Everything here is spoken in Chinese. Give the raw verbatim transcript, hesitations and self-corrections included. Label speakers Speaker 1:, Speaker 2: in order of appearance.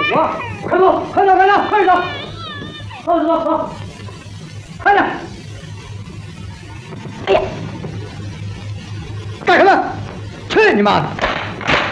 Speaker 1: 我快走，快走，快走，快走，走走走，快点！哎呀，干什么？去你妈的！